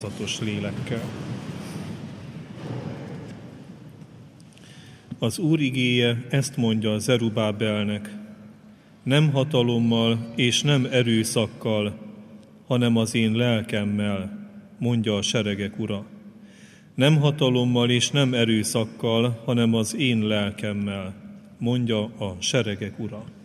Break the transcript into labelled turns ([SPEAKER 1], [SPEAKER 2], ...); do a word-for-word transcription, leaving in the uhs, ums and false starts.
[SPEAKER 1] tudatos lélekkel. Az Úr igéje ezt mondja Zerubábelnek: nem hatalommal és nem erőszakkal, hanem az én lelkemmel, mondja a seregek Ura. Nem hatalommal és nem erőszakkal, hanem az én lelkemmel, mondja a seregek Ura.